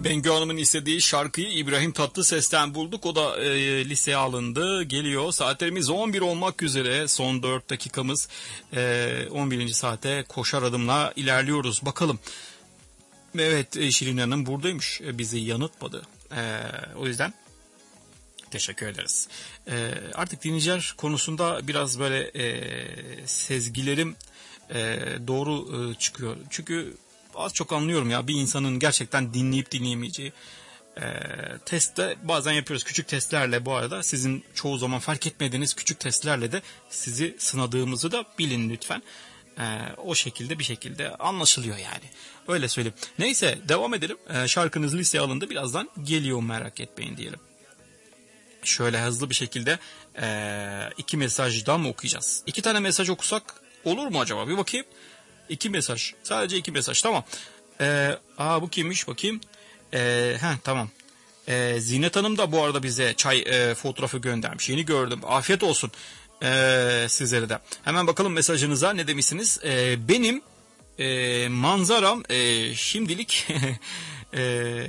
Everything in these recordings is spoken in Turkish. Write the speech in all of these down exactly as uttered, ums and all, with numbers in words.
Bengü Hanım'ın istediği şarkıyı İbrahim Tatlıses'ten bulduk. O da e, liseye alındı. Geliyor. Saatlerimiz on bir olmak üzere. Son dört dakikamız. E, on birinci saate koşar adımla ilerliyoruz. Bakalım. Evet, e, Şirin Hanım buradaymış. E, bizi yanıltmadı. E, o yüzden teşekkür ederiz. E, artık dinleyiciler konusunda biraz böyle e, sezgilerim e, doğru e, çıkıyor. Çünkü az çok anlıyorum ya bir insanın gerçekten dinleyip dinleyemeyeceği. E, testte bazen yapıyoruz küçük testlerle, bu arada sizin çoğu zaman fark etmediğiniz küçük testlerle de sizi sınadığımızı da bilin lütfen. E, o şekilde bir şekilde anlaşılıyor yani. Öyle söyleyeyim. Neyse devam edelim. E, şarkınız listeye alındı, birazdan geliyor, merak etmeyin diyelim. Şöyle hızlı bir şekilde e, iki mesaj daha mı okuyacağız? İki tane mesaj okusak olur mu acaba? Bir bakayım. İki mesaj. Sadece iki mesaj. Tamam. Ee, aa bu kimmiş? Bakayım. Ee, heh, tamam. Ee, Zinet Hanım da bu arada bize çay e, fotoğrafı göndermiş. Yeni gördüm. Afiyet olsun ee, sizlere de. Hemen bakalım mesajınıza ne demişsiniz? Ee, benim e, manzaram e, şimdilik e,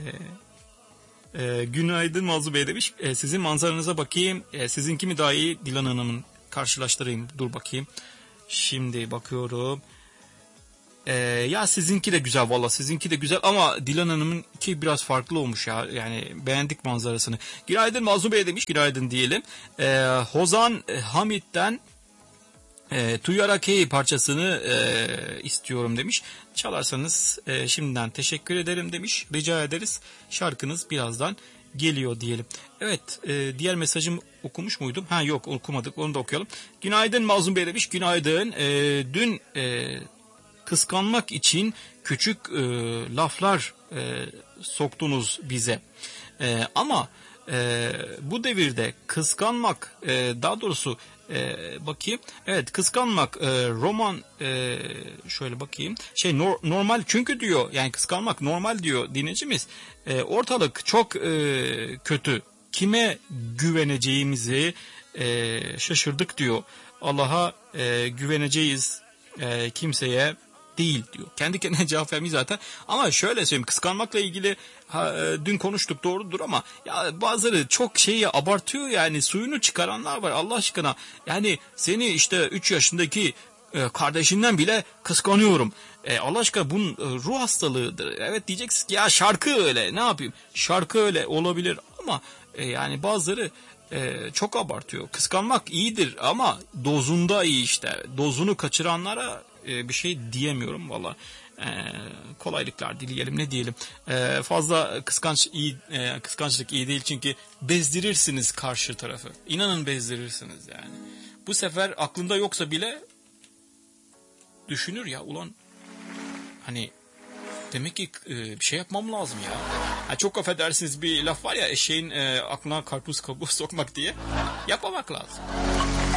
e, günaydın Mazlum Bey demiş. E, sizin manzaranıza bakayım. E, sizinki mi daha iyi? Dilan Hanım'ın karşılaştırayım. Dur bakayım. Şimdi bakıyorum. Ee, ya sizinki de güzel, valla sizinki de güzel ama Dilan Hanım'ınki biraz farklı olmuş ya, yani beğendik manzarasını. Günaydın Mazlum Bey demiş, günaydın diyelim. Ee, Hozan Hamit'ten e, Tuyarak Hey parçasını e, istiyorum demiş. Çalarsanız e, şimdiden teşekkür ederim demiş, rica ederiz. Şarkınız birazdan geliyor diyelim. Evet, e, diğer mesajım okumuş muydum? Ha yok, okumadık, onu da okuyalım. Günaydın Mazlum Bey demiş, günaydın. E, dün e, kıskanmak için küçük e, laflar e, soktunuz bize. E, ama e, bu devirde kıskanmak, e, daha doğrusu e, bakayım. Evet, kıskanmak e, roman e, şöyle bakayım. Şey no, normal çünkü diyor. Yani kıskanmak normal diyor dinleyicimiz. E, ortalık çok e, kötü. Kime güveneceğimizi e, şaşırdık diyor. Allah'a e, güveneceğiz. E, kimseye değil diyor. Kendi kendine cevap vermiyor zaten. Ama şöyle söyleyeyim, kıskanmakla ilgili ha, e, dün konuştuk, doğrudur ama ya bazıları çok şeyi abartıyor, yani suyunu çıkaranlar var Allah aşkına. Yani seni işte üç yaşındaki e, kardeşinden bile kıskanıyorum. E, Allah aşkına bunun e, ruh hastalığıdır. Evet diyeceksiniz ki ya şarkı öyle, ne yapayım? Şarkı öyle olabilir ama e, yani bazıları e, çok abartıyor. Kıskanmak iyidir ama dozunda iyi işte. Dozunu kaçıranlara bir şey diyemiyorum valla. Ee, kolaylıklar dileyelim, ne diyelim. Ee, fazla kıskanç iyi, e, kıskançlık iyi değil çünkü bezdirirsiniz karşı tarafı. İnanın bezdirirsiniz yani. Bu sefer aklında yoksa bile düşünür ya, ulan hani demek ki e, bir şey yapmam lazım ya. Ha, çok affedersiniz, bir laf var ya, eşeğin e, aklına karpuz kabuğu sokmak diye. Yapmamak lazım.